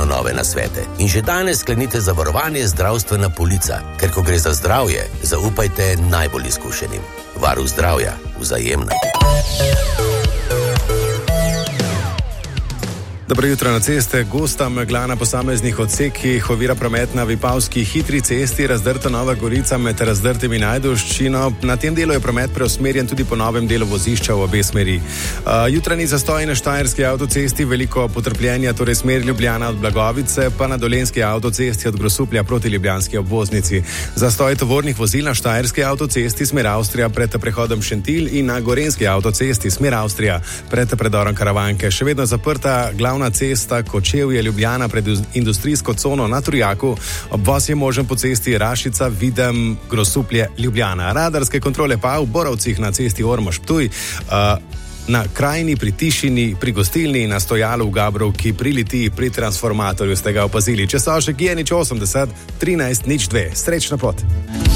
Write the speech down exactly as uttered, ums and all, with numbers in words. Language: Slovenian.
vedno nove nasvete. In že danes sklenite zavarovanje zdravstvena polica, ker ko gre za zdravje, zaupajte najbolj izkušenim. Varuh zdravja, Vzajemna. Dobro jutro na ceste. Gosta megla na posameznih odsekih ovira promet na Vipavski hitri cesti, razdrta Nova Gorica med Razdrtim in Ajdovščino. Na tem delu je promet preusmerjen tudi po novem delu vozišča v obe smeri. Uh, jutranji zastoj na Štajerski avtocesti, veliko potrpljenja, torej smer Ljubljana od Blagovice, pa na Dolenjski avtocesti od Grosuplja proti ljubljanski obvoznici. Zastoj tovornih vozil na Štajerski avtocesti, smer Avstrija pred prehodom Šentilj in na Gorenjski avtocesti, smer Avstrija pred predorom Karavanke. Še vedno zaprta glavna cesta Kočevje Ljubljana pred industrijsko cono na Turjaku. Obvoz je možen po cesti Rašica, Videm, Grosuplje, Ljubljana. Radarske kontrole pa v Borovcih na cesti Ormož-Ptuj, uh, na Krajini, pri Tišini, pri Gostilni, na Stojalu v Gabrovki, pri Litiji, pri transformatorju ste ga opazili. Časovšek je nič osemdeset, trinajst nič dve. Srečna pot.